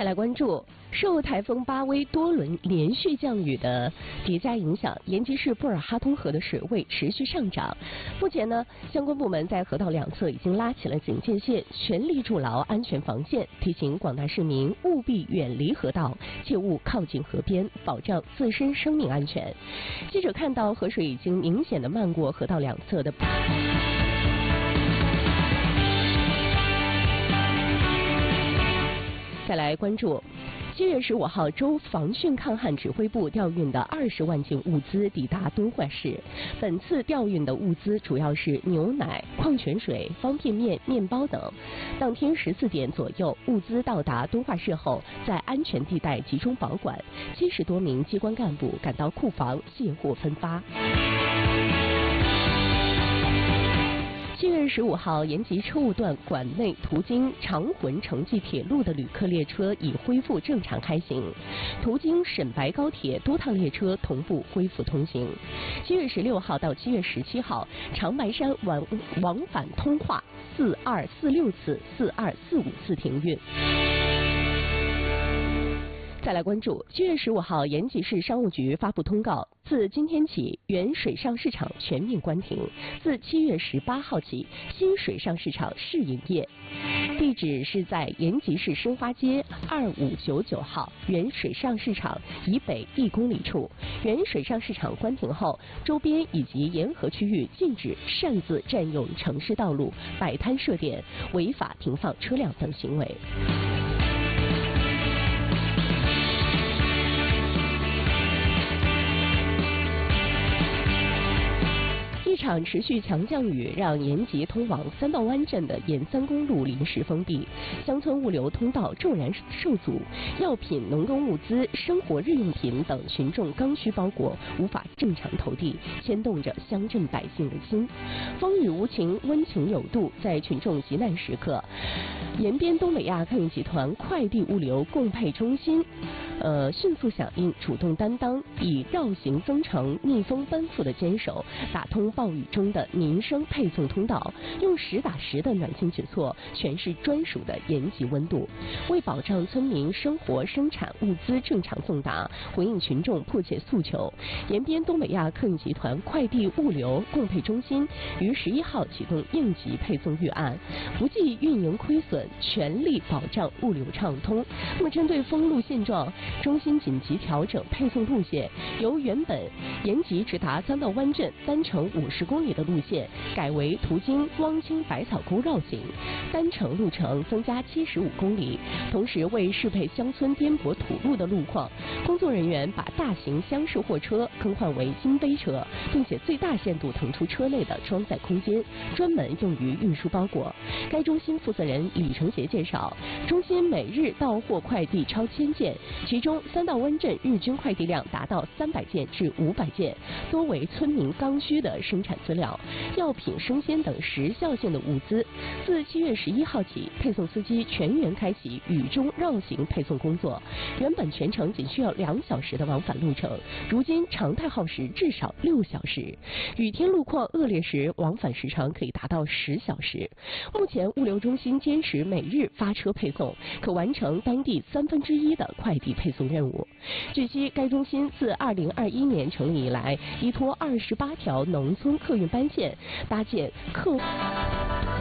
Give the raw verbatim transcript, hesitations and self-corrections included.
再来关注，受台风巴威多轮连续降雨的叠加影响，延吉市布尔哈通河的水位持续上涨。目前呢，相关部门在河道两侧已经拉起了警戒线，全力筑牢安全防线，提醒广大市民务必远离河道，切勿靠近河边，保障自身生命安全。记者看到河水已经明显的漫过河道两侧的。再来关注，七月十五号，州防汛抗旱指挥部调运的二十万件物资抵达敦化市。本次调运的物资主要是牛奶、矿泉水、方便面、面包等。当天十四点左右，物资到达敦化市后，在安全地带集中保管。七十多名机关干部赶到库房卸货分发。七月十五号，延吉车务段管内途经长浑城际铁路的旅客列车已恢复正常开行，途经沈白高铁多趟列车同步恢复通行。七月十六号到七月十七号，长白山往往返通化四二四六次、四二四五次停运。再来关注，七月十五号，延吉市商务局发布通告，自今天起，原水上市场全面关停；自七月十八号起，新水上市场试营业。地址是在延吉市申花街二五九九号原水上市场以北一公里处。原水上市场关停后，周边以及沿河区域禁止擅自占用城市道路、摆摊设点、违法停放车辆等行为。一场持续强降雨让延吉通往三道湾镇的沿三公路临时封闭，乡村物流通道骤然受阻，药品、农耕物资、生活日用品等群众刚需包裹无法正常投递，牵动着乡镇百姓的心。风雨无情，温情有度，在群众急难时刻，延边东北亚客运集团快递物流供配中心呃，迅速响应，主动担当，以绕行增程、逆风奔赴的坚守，打通暴雨中的民生配送通道，用实打实的暖心举措诠释专属的延吉温度，为保障村民生活生产物资正常送达，回应群众迫切诉求，延边东北亚客运集团快递物流供配中心于十一号启动应急配送预案，不计运营亏损，全力保障物流畅通。那么，针对封路现状，中心紧急调整配送路线，由原本延吉直达三道湾镇单程五十公里的路线，改为途经汪清百草沟绕行，单程路程增加七十五公里。同时，为适配乡村颠簸土路的路况，工作人员把大型厢式货车更换为金杯车，并且最大限度腾出车内的装载空间，专门用于运输包裹。该中心负责人李成杰介绍，中心每日到货快递超千件，其中三道湾镇日均快递量达到三百件至五百件，多为村民刚需的生产资料、药品、生鲜等时效性的物资。自七月十一号起，配送司机全员开启雨中绕行配送工作。原本全程仅需要两小时的往返路程，如今常态耗时至少六小时。雨天路况恶劣时，往返时长可以达到十小时。目前物流中心坚持每日发车配送，可完成当地三分之一的快递配送任务。据悉，该中心自二零二一年成立以来，依托二十八条农村客运班线，搭建客